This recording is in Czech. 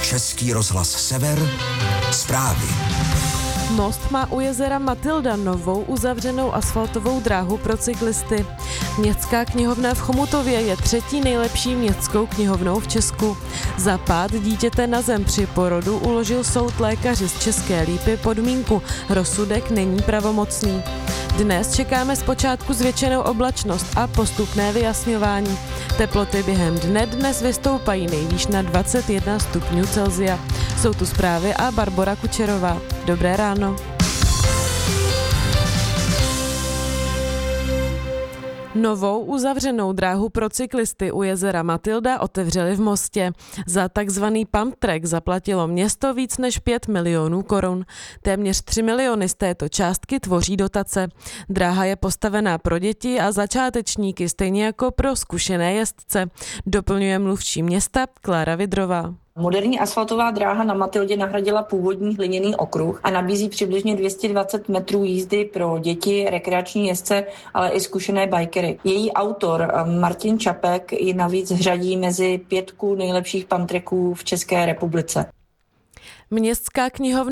Český rozhlas Sever, zprávy. Most má u jezera Matylda novou uzavřenou asfaltovou dráhu pro cyklisty. Městská knihovna v Chomutově je třetí nejlepší městskou knihovnou v Česku. Za pád dítěte na zem při porodu uložil soud lékaři z České Lípy podmínku. Rozsudek není pravomocný. Dnes čekáme zpočátku zvětšenou oblačnost a postupné vyjasňování. Teploty během dne dnes vystoupají nejvýš na 21 stupňů Celsia. Jsou tu zprávy a Barbora Kučerová. Dobré ráno. Novou uzavřenou dráhu pro cyklisty u jezera Matylda otevřeli v Mostě. Za takzvaný pump track zaplatilo město víc než 5 milionů korun. Téměř 3 miliony z této částky tvoří dotace. Dráha je postavená pro děti a začátečníky, stejně jako pro zkušené jezdce. Doplňuje mluvčí města Klára Vidrová. Moderní asfaltová dráha na Matyldě nahradila původní hliněný okruh a nabízí přibližně 220 metrů jízdy pro děti, rekreační jezdce, ale i zkušené bikery. Její autor Martin Čapek ji navíc řadí mezi 5 nejlepších pump tracků v České republice. Městská knihovna